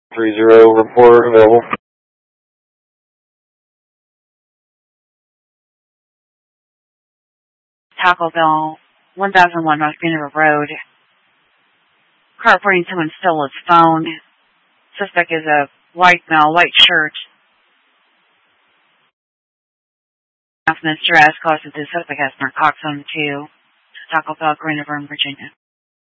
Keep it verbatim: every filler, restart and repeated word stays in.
three zero, report available. Taco Bell, one thousand one North Green River Road. Car reporting someone stole his phone. Suspect is a white male, white shirt. Mister S calls that the suspect has narcotics on him too. Taco Bell, Green River, Virginia.